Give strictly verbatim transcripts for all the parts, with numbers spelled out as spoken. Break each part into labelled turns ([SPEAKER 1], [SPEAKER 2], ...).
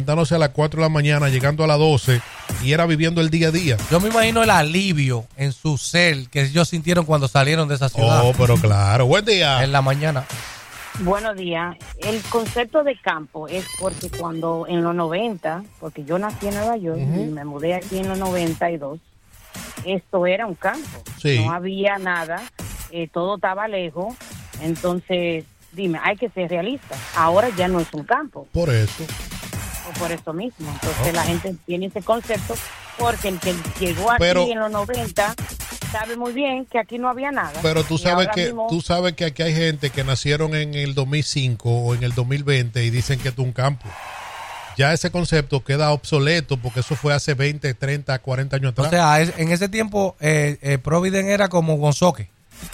[SPEAKER 1] levantándose a las cuatro de la mañana, llegando a las doce, y era viviendo el día a día.
[SPEAKER 2] Yo me imagino el alivio en su ser que ellos sintieron cuando salieron de esa ciudad.
[SPEAKER 1] Oh, pero claro. Buen día.
[SPEAKER 2] En la mañana.
[SPEAKER 3] Buenos días. El concepto de campo es porque cuando en los noventa, porque yo nací en Nueva York uh-huh. y me mudé aquí en los noventa y dos, esto era un campo.
[SPEAKER 1] Sí.
[SPEAKER 3] No había nada, eh, todo estaba lejos. Entonces, dime, hay que ser realista. Ahora ya no es un campo.
[SPEAKER 1] Por eso.
[SPEAKER 3] O por eso mismo. Entonces, oh. la gente tiene ese concepto porque el que llegó aquí
[SPEAKER 1] pero,
[SPEAKER 3] en los noventa sabe muy bien que aquí no había nada.
[SPEAKER 1] Pero tú sabes que
[SPEAKER 3] mismo,
[SPEAKER 1] tú sabes que aquí hay gente que nacieron en el dos mil cinco o en el dos mil veinte y dicen que esto es un campo. Ya ese concepto queda obsoleto porque eso fue hace veinte, treinta, cuarenta años atrás.
[SPEAKER 2] O sea, en ese tiempo eh, eh, Providence era como Woonsocket.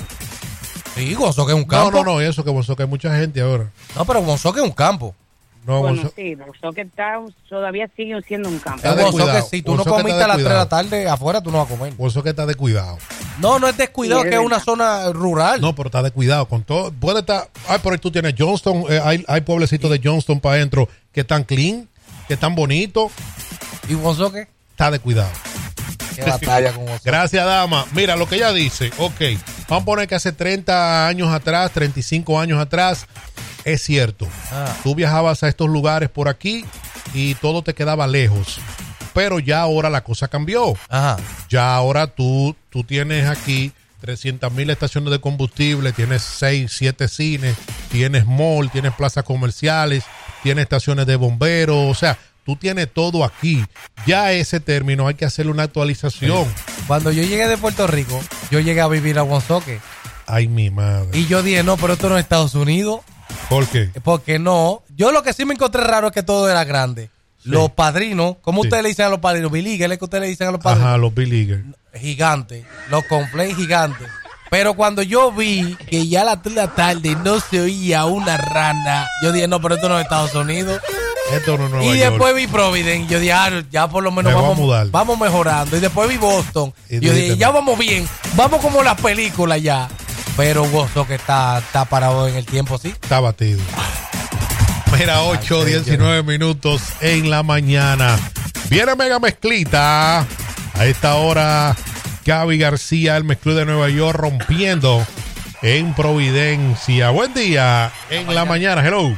[SPEAKER 2] Sí, Woonsocket es un campo.
[SPEAKER 1] No, no, no, eso que Woonsocket hay mucha gente ahora.
[SPEAKER 2] No, pero Woonsocket es un campo.
[SPEAKER 1] No,
[SPEAKER 3] bueno,
[SPEAKER 1] Woonsocket...
[SPEAKER 3] sí, Woonsocket está, todavía sigue siendo un campo.
[SPEAKER 2] Woonsocket, si tú Woonsocket no comiste a las tres de la tarde afuera, tú no vas a comer.
[SPEAKER 1] Woonsocket está de cuidado.
[SPEAKER 2] No, no es descuidado, sí, que es una zona rural.
[SPEAKER 1] No, pero está de cuidado con todo. Puede estar, ay, pero tú tienes Johnston, eh, hay, hay pueblecitos de Johnston para adentro que están clean, que están bonitos.
[SPEAKER 2] ¿Y Woonsocket?
[SPEAKER 1] Está de cuidado.
[SPEAKER 2] Qué batalla con Woonsocket.
[SPEAKER 1] Gracias, dama. Mira, lo que ella dice, ok, vamos a poner que hace treinta años atrás, treinta y cinco años atrás, es cierto. Ah. Tú viajabas a estos lugares por aquí y todo te quedaba lejos. Pero ya ahora la cosa cambió.
[SPEAKER 2] Ajá.
[SPEAKER 1] Ya ahora tú, tú tienes aquí trescientas mil estaciones de combustible, tienes seis, siete cines, tienes mall, tienes plazas comerciales, tienes estaciones de bomberos, o sea, tú tienes todo aquí. Ya ese término hay que hacerle una actualización.
[SPEAKER 2] Sí. Cuando yo llegué de Puerto Rico, yo llegué a vivir a Woonsocket.
[SPEAKER 1] Ay, mi madre.
[SPEAKER 2] Y yo dije, no, pero esto no es Estados Unidos.
[SPEAKER 1] ¿Por qué?
[SPEAKER 2] Porque no. Yo lo que sí me encontré raro es que todo era grande. Sí. Los padrinos, ¿cómo sí. ustedes le dicen a los padrinos? Billigers, ¿es que ustedes le dicen a los padrinos?
[SPEAKER 1] Ajá, los billigers.
[SPEAKER 2] Gigantes. Los cornflakes gigantes. Pero cuando yo vi que ya a las tres de la tarde no se oía una rana, yo dije, no, pero esto no es Estados Unidos.
[SPEAKER 1] Esto no es Nueva
[SPEAKER 2] Y
[SPEAKER 1] York.
[SPEAKER 2] después vi Providence. Yo dije, ah, ya por lo menos vamos,
[SPEAKER 1] a
[SPEAKER 2] vamos mejorando. Y después vi Boston. Y yo dije, ya no. vamos bien. Vamos como las películas ya. Pero gozo que está, está parado en el tiempo, ¿sí?
[SPEAKER 1] Está batido. Mira, ocho, diecinueve minutos en la mañana. Viene Mega Mezclita. A esta hora, Gaby García, el mezclú de Nueva York, rompiendo en Providencia. Buen día en la, la mañana. Hello.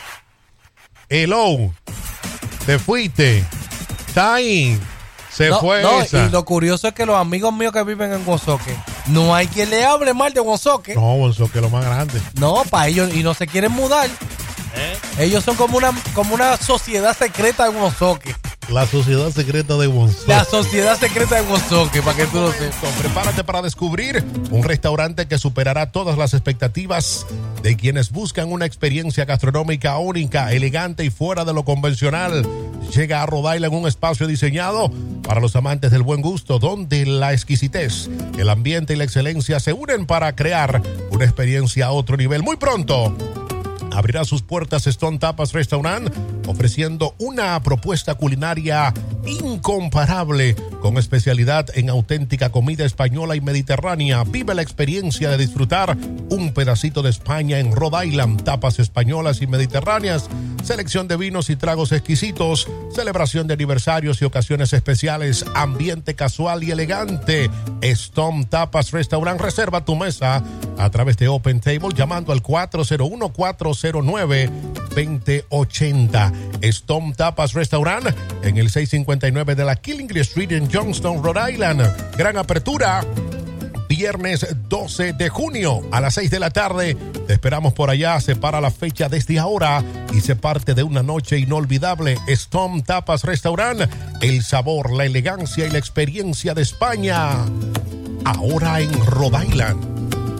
[SPEAKER 1] Hello. Te fuiste. Está ahí. Se
[SPEAKER 2] no,
[SPEAKER 1] fue
[SPEAKER 2] no,
[SPEAKER 1] esa.
[SPEAKER 2] Y lo curioso es que los amigos míos que viven en Woonsocket, no hay quien le hable mal de Woonsocket.
[SPEAKER 1] No, Woonsocket es lo más grande.
[SPEAKER 2] No, para ellos, y no se quieren mudar. ¿Eh? Ellos son como una como una sociedad secreta de Woonsocket.
[SPEAKER 1] La sociedad secreta de Woonsocket.
[SPEAKER 2] La sociedad secreta de Woonsocket, para que tú lo sepas.
[SPEAKER 1] Prepárate para descubrir un restaurante que superará todas las expectativas de quienes buscan una experiencia gastronómica única, elegante y fuera de lo convencional. Llega a Rhode Island un espacio diseñado para los amantes del buen gusto, donde la exquisitez, el ambiente y la excelencia se unen para crear una experiencia a otro nivel. Muy pronto abrirá sus puertas Stone Tapas Restaurant, ofreciendo una propuesta culinaria incomparable con especialidad en auténtica comida española y mediterránea. Vive la experiencia de disfrutar un pedacito de España en Rhode Island. Tapas españolas y mediterráneas, selección de vinos y tragos exquisitos, celebración de aniversarios y ocasiones especiales, ambiente casual y elegante. Stone Tapas Restaurant. Reserva tu mesa a través de Open Table llamando al cuatro cero uno, cuatro cero nueve, dos cero ocho cero. Stone Tapas Restaurant en el seiscientos cincuenta y nueve de la Killingley Street en Johnston, Rhode Island. Gran apertura viernes doce de junio a las seis de la tarde. Te esperamos por allá. Separa la fecha desde ahora y se parte de una noche inolvidable. Stone Tapas Restaurant, el sabor, la elegancia y la experiencia de España, ahora en Rhode Island.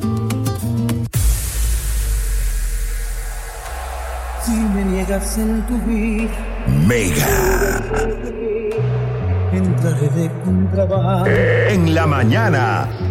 [SPEAKER 4] Si me niegas en tu vida,
[SPEAKER 5] Mega.
[SPEAKER 4] entraré de contrabando
[SPEAKER 5] En la mañana.